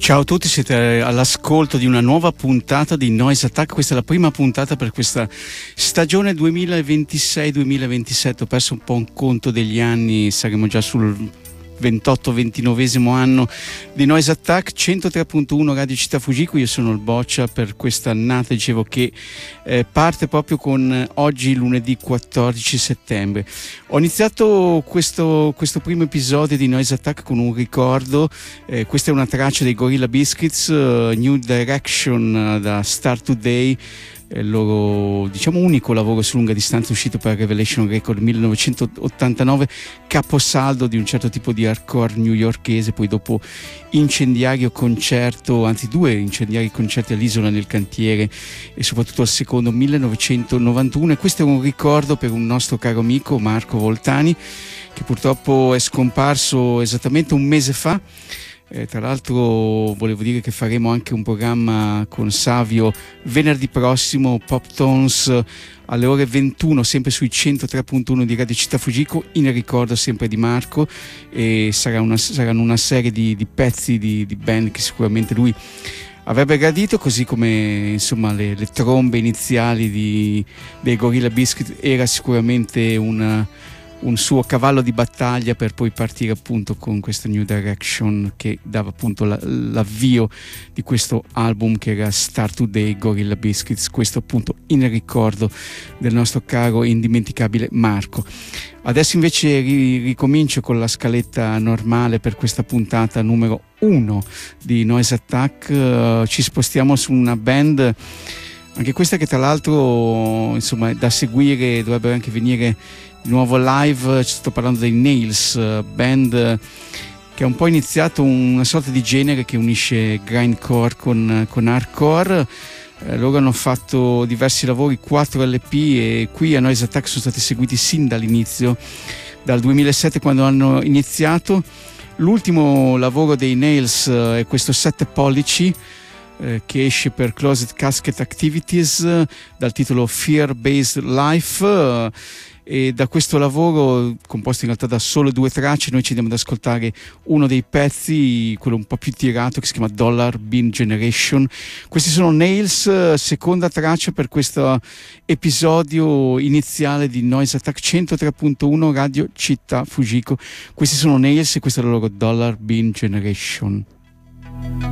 Ciao a tutti, siete all'ascolto di una nuova puntata di Noise Attack. Questa è la prima puntata per questa stagione 2026-2027. Ho perso un po' un conto degli anni, saremo già sul 28-29esimo anno di Noise Attack. 103.1 Radio Città Fujiko. Io sono il Boccia per questa annata, dicevo, che parte proprio con oggi, lunedì 14 settembre. Ho iniziato questo primo episodio di Noise Attack con un ricordo. Questa è una traccia dei Gorilla Biscuits, New Direction, da Start Today, il loro, diciamo, unico lavoro su lunga distanza uscito per Revelation Record 1989, caposaldo di un certo tipo di hardcore newyorkese. Poi dopo incendiario concerto, anzi due incendiari concerti all'Isola nel Cantiere, e soprattutto al secondo 1991. E questo è un ricordo per un nostro caro amico, Marco Voltani, che purtroppo è scomparso esattamente un mese fa. Tra l'altro volevo dire che faremo anche un programma con Savio venerdì prossimo, Pop Tones, alle ore 21, sempre sui 103.1 di Radio Città Fujiko, in ricordo sempre di Marco, e saranno una serie di pezzi di band che sicuramente lui avrebbe gradito, così come insomma le trombe iniziali dei Gorilla Biscuit era sicuramente un suo cavallo di battaglia per poi partire appunto con questa New Direction, che dava appunto l'avvio di questo album che era Start Today, Gorilla Biscuits. Questo appunto in ricordo del nostro caro e indimenticabile Marco. Adesso invece ricomincio con la scaletta normale per questa puntata numero 1 di Noise Attack. Ci spostiamo su una band, anche questa che tra l'altro insomma è da seguire, dovrebbe anche venire di nuovo live. Sto parlando dei Nails, band che ha un po' iniziato una sorta di genere che unisce grindcore con hardcore. Loro hanno fatto diversi lavori, 4 LP, e qui a Noise Attack sono stati seguiti sin dall'inizio, dal 2007 quando hanno iniziato. L'ultimo lavoro dei Nails è questo 7 pollici, che esce per Closet Casket Activities, dal titolo Fear Based Life. E da questo lavoro, composto in realtà da solo 2 tracce, noi ci andiamo ad ascoltare uno dei pezzi, quello un po' più tirato, che si chiama Dollar Bean Generation. Questi sono Nails, seconda traccia per questo episodio iniziale di Noise Attack 103.1 Radio Città Fujiko. Questi sono Nails e questa è la loro Dollar Bean Generation.